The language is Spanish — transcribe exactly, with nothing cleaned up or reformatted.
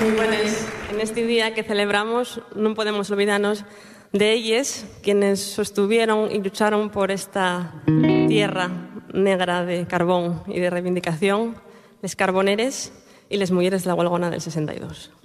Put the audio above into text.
Muy buenas. En este día que celebramos no podemos olvidarnos de ellos, quienes sostuvieron y lucharon por esta tierra negra de carbón y de reivindicación, les carboneres y les mujeres de la huelgona del sesenta y dos.